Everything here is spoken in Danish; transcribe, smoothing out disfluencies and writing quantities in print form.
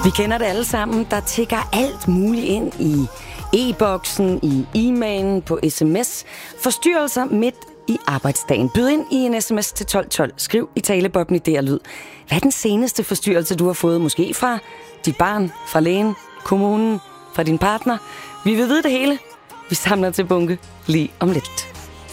Vi kender det alle sammen. Der tikker alt muligt ind i e-boksen, i e-mailen, på sms. Forstyrrelser midt i arbejdsdagen. Byd ind i en sms til 1212. Skriv i talebobben idé og lyd. Hvad er den seneste forstyrrelse, du har fået? Måske fra dit barn, fra lægen, kommunen, fra din partner? Vi vil vide det hele. Vi samler til bunke lige om lidt.